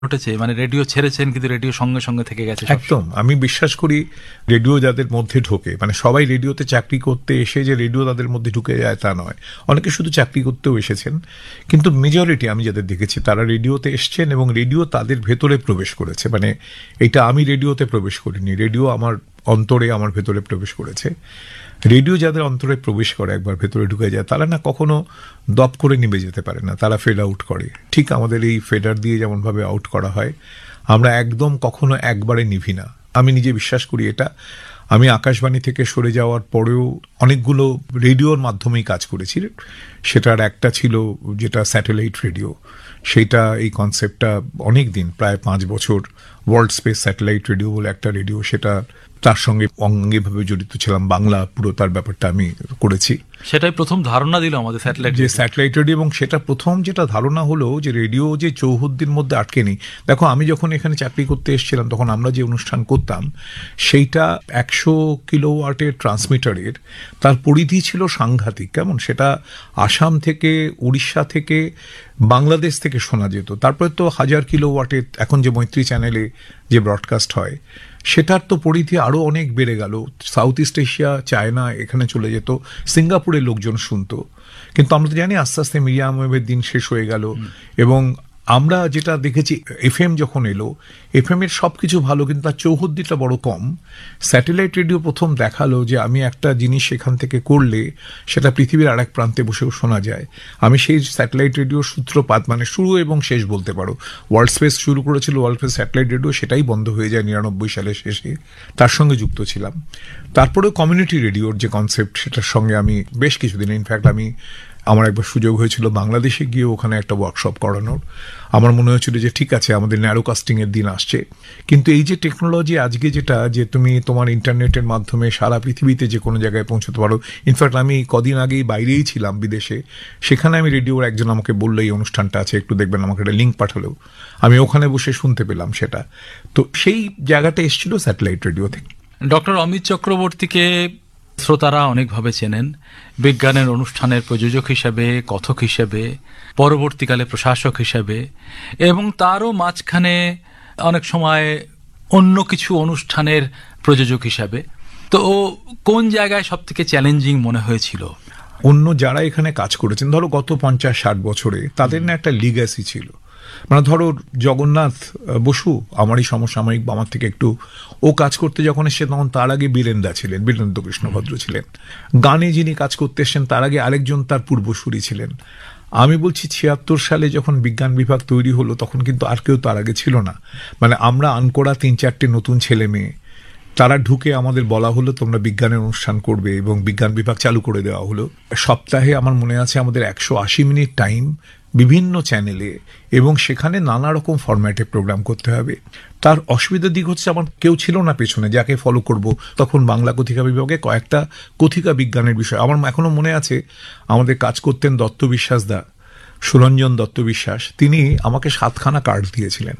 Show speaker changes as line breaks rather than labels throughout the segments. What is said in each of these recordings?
ঘটেছে, মানে রেডিও ছেড়েছেন কিন্তু রেডিও সঙ্গে সঙ্গে থেকে গেছে।
একদম, আমি বিশ্বাস করি রেডিও যাদের মধ্যে ঢোকে, মানে সবাই রেডিওতে চাকরি করতে এসে যে রেডিও তাদের মধ্যে ঢুকে যায় তা নয়, অনেকে শুধু চাকরি করতেও এসেছেন, কিন্তু মেজরিটি আমি যাদের দেখেছি তারা রেডিওতে এসছেন এবং রেডিও তাদের ভেতরে প্রবেশ করেছে। মানে এটা আমি রেডিওতে প্রবেশ করিনি, রেডিও আমার অন্তরে, আমার ভেতরে প্রবেশ করেছে। রেডিও যাদের অন্তরে প্রবেশ করে, একবার ভেতরে ঢুকে যায়, তারা না কখনো দপ করে নিভে যেতে পারে না, তারা ফেড আউট করে। ঠিক আমাদের এই ফেডার দিয়ে যেমনভাবে আউট করা হয়, আমরা একদম কখনো একবারে নিভি না। আমি নিজে বিশ্বাস করি এটা। আমি আকাশবাণী থেকে সরে যাওয়ার পরেও অনেকগুলো রেডিওর মাধ্যমেই কাজ করেছি। সেটার একটা ছিল যেটা স্যাটেলাইট রেডিও, সেইটা এই কনসেপ্টটা অনেক দিন, প্রায় 5 বছর ওয়ার্ল্ড স্পেস স্যাটেলাইট রেডিও বলে একটা রেডিও, সেটা তার সঙ্গে অঙ্গিভাবে জড়িত ছিলাম, বাংলা পুরো তার ব্যাপারটা আমি করেছি।
সেটাই প্রথম ধারণা দিল আমাদের স্যাটেলাইট,
যে স্যাটেলাইট রেডিও। এবং সেটা প্রথম যেটা ধারণা হলো যে রেডিও যে চৌহদ্দির মধ্যে আটকে নেই। দেখো, আমি যখন এখানে চাকরি করতে এসেছিলাম তখন আমরা যে অনুষ্ঠান করতাম সেইটা 100 কিলোওয়াটের ট্রান্সমিটারের, তার পরিধি ছিল সাংঘাতিক। কেমন, সেটা আসাম থেকে, উড়িষ্যা থেকে, বাংলাদেশ থেকে শোনা যেত। তারপরে তো 1000 কিলোওয়াটের এখন যে মৈত্রী চ্যানেলে যে ব্রডকাস্ট হয় সেটার তো পরিধি আরো অনেক বেড়ে গেল। সাউথ ইস্ট এশিয়া, চায়না, এখানে চলে যেত, সিঙ্গাপুরের লোকজন শুনতো। কিন্তু আমরা তো জানি আস্তে আস্তে মিডিয়াম ওয়েভের দিন শেষ হয়ে গেল। এবং আমরা যেটা দেখেছি, এফএম যখন এলো, এফএম এর সবকিছু ভালো, কিন্তু তার চৌহদ্দিটা বড় কম। স্যাটেলাইট রেডিও প্রথম দেখালো যে আমি একটা জিনিস সেখান থেকে করলে সেটা পৃথিবীর আরেক প্রান্তে বসেও শোনা যায়। আমি সেই স্যাটেলাইট রেডিওর সূত্রপাত, মানে শুরু এবং শেষ বলতে পারো, ওয়ার্ল্ড স্পেস শুরু করেছিল, ওয়ার্ল্ড স্পেস স্যাটেলাইট রেডিও, সেটাই বন্ধ হয়ে যায় 99 সালের শেষে, তার সঙ্গে যুক্ত ছিলাম। তারপরেও কমিউনিটি রেডিওর যে কনসেপ্ট, সেটার সঙ্গে আমি বেশ কিছুদিন, ইনফ্যাক্ট আমার একবার সুযোগ হয়েছিল বাংলাদেশে গিয়ে ওখানে একটা ওয়ার্কশপ করানোর। আমার মনে হয়েছিল যে ঠিক আছে, আমাদের ন্যারোকাস্টিং এর দিন আসছে। কিন্তু এই যে টেকনোলজি আজকে, যেটা যে তুমি তোমার ইন্টারনেটের মাধ্যমে সারা পৃথিবীতে যে কোনো জায়গায় পৌঁছতে পারো। ইনফ্যাক্ট আমি কদিন আগেই বাইরেই ছিলাম, বিদেশে, সেখানে আমি রেডিওর একজন আমাকে বললো এই অনুষ্ঠানটা আছে, একটু দেখবেন, আমাকে একটা লিঙ্ক পাঠালো, আমি ওখানে বসে শুনতে পেলাম সেটা। তো সেই জায়গাটা এসেছিল স্যাটেলাইট রেডিও থেকে।
ডক্টর অমিত চক্রবর্তীকে শ্রোতারা অনেকভাবে চেনেন, বিজ্ঞানের অনুষ্ঠানের প্রযোজক হিসেবে, কথক হিসেবে, পরবর্তীকালে প্রশাসক হিসেবে, এবং তারও মাঝখানে অনেক সময় অন্য কিছু অনুষ্ঠানের প্রযোজক হিসাবে। তো কোন জায়গায় সব থেকে চ্যালেঞ্জিং মনে হয়েছিল?
অন্য যারা এখানে কাজ করেছেন, ধরো গত 50-60 বছরে, তাদের না একটা লিগ্যাসি ছিল। মানে ধরো জগন্নাথ বসু, আমারই সমসাময়িক, আমার থেকে একটু, ও কাজ করতে যখন এসছে তখন তার আগে বীরেন্দা ছিলেন, বীরেন্দ্র কৃষ্ণ ভদ্র ছিলেন। গানে যিনি কাজ করতে এসছেন তার আগে আরেকজন তার পূর্বসূরি ছিলেন। আমি বলছি 76 সালে যখন বিজ্ঞান বিভাগ তৈরি হলো তখন কিন্তু আর কেউ তার আগে ছিল না। মানে আমরা আনকোড়া 3-4টে নতুন ছেলে মেয়ে, তারা ঢুকে আমাদের বলা হলো তোমরা বিজ্ঞানের অনুষ্ঠান করবে, এবং বিজ্ঞান বিভাগ চালু করে দেওয়া হলো। সপ্তাহে আমার মনে আছে আমাদের 180 মিনিট টাইম বিভিন্ন চ্যানেলে, এবং সেখানে নানা রকম ফরম্যাটে প্রোগ্রাম করতে হবে। তার অসুবিধার দিক হচ্ছে আমার কেউ ছিল না পেছনে যাকে ফলো করব। তখন বাংলা কথিকা বিভাগে কয়েকটা কথিকা বিজ্ঞানের বিষয় আমার এখনো মনে আছে। আমাদের কাজ করতেন দত্ত বিশ্বাস দা, সুরঞ্জন দত্ত বিশ্বাস, তিনি আমাকে 7খানা কার্ড দিয়েছিলেন,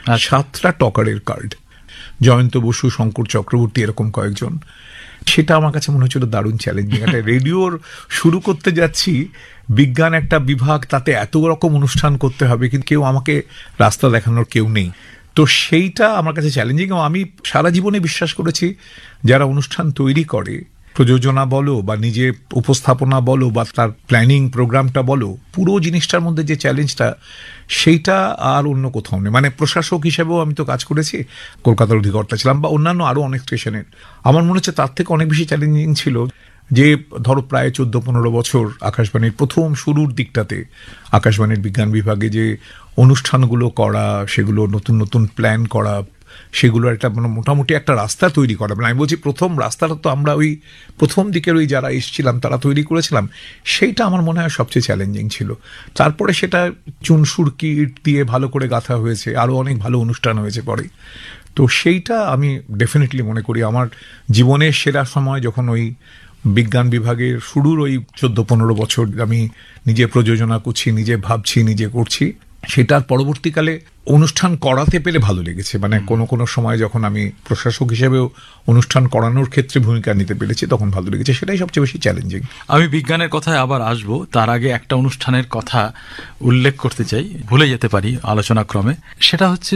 7টা টকারের কার্ড, জয়ন্ত বসু, শঙ্কর চক্রবর্তী, এরকম কয়েকজন। সেটা আমার কাছে মনে হচ্ছিল দারুণ চ্যালেঞ্জিং। একটা রেডিওর শুরু করতে যাচ্ছি, বিজ্ঞান একটা বিভাগ, তাতে এত রকম অনুষ্ঠান করতে হবে, কিন্তু কেউ আমাকে রাস্তা দেখানোর কেউ নেই। তো সেইটা আমার কাছে চ্যালেঞ্জিং। এবং আমি সারা জীবনে বিশ্বাস করেছি যারা অনুষ্ঠান তৈরি করে, প্রযোজনা বলো বা নিজে উপস্থাপনা বলো বা তার প্ল্যানিং প্রোগ্রামটা বলো, পুরো জিনিসটার মধ্যে যে চ্যালেঞ্জটা, সেইটা আর অন্য কোথাও নেই। মানে প্রশাসক হিসেবেও আমি তো কাজ করেছি, কলকাতার অধিকর্তা ছিলাম, বা অন্যান্য আরো অনেক স্টেশনের। আমার মনে হচ্ছে তার থেকে অনেক বেশি চ্যালেঞ্জিং ছিল যে ধরো প্রায় 14-15 বছর আকাশবাণীর প্রথম শুরুর দিকটাতে আকাশবাণীর বিজ্ঞান বিভাগে যে অনুষ্ঠানগুলো করা, সেগুলো নতুন নতুন প্ল্যান করা, সেগুলোর একটা মোটামুটি একটা রাস্তা তৈরি করা। মানে আমি বলছি প্রথম রাস্তাটা তো আমরা ওই প্রথম দিকের ওই যারা এসেছিলাম তারা তৈরি করেছিলাম, সেইটা আমার মনে হয় সবচেয়ে চ্যালেঞ্জিং ছিল। তারপরে সেটা চুনসুরকি দিয়ে ভালো করে গাঁথা হয়েছে, আরও অনেক ভালো অনুষ্ঠান হয়েছে পরে। তো সেইটা আমি ডেফিনেটলি মনে করি আমার জীবনের সেরা সময়, যখন ওই বিজ্ঞান বিভাগের শুরুর ওই 14-15 বছর আমি নিজে প্রযোজনা করছি, নিজে ভাবছি, নিজে করছি, সেটার পরবর্তীকালে অনুষ্ঠান করাতে পেরে ভালো লেগেছে। মানে কোনো সময় যখন আমি প্রশাসক হিসেবেও অনুষ্ঠান করানোর ক্ষেত্রে ভূমিকা নিতে পেরেছি তখন ভালো লেগেছে, সেটাই সবচেয়ে বেশি চ্যালেঞ্জিং।
আমি বিজ্ঞানের কথায় আবার আসবো, তার আগে একটা অনুষ্ঠানের কথা উল্লেখ করতে চাই, ভুলে যেতে পারি আলোচনাক্রমে। সেটা হচ্ছে